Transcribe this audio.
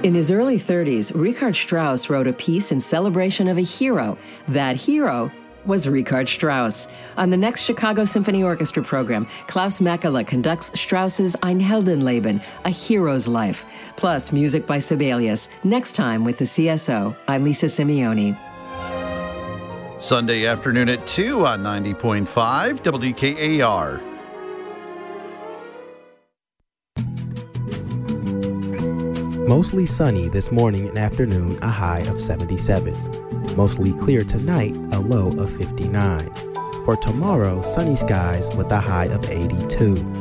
In his early 30s, Richard Strauss wrote a piece in celebration of a hero. That hero was Richard Strauss. On the next Chicago Symphony Orchestra program, Klaus Makela conducts Strauss's Ein Heldenleben, A Hero's Life, plus music by Sibelius. Next time with the CSO, I'm Lisa Simeone. Sunday afternoon at 2 on 90.5 WKAR. Mostly sunny this morning and afternoon, a high of 77. Mostly clear tonight, a low of 59. For tomorrow, sunny skies with a high of 82.